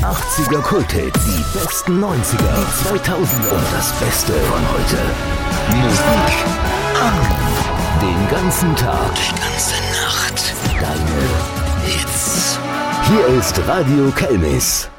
80er Kulthits, die besten 90er, die 2000er und das Beste von heute. Musik an. Den ganzen Tag, die ganze Nacht. Deine Hits. Hier ist Radio Kelmis.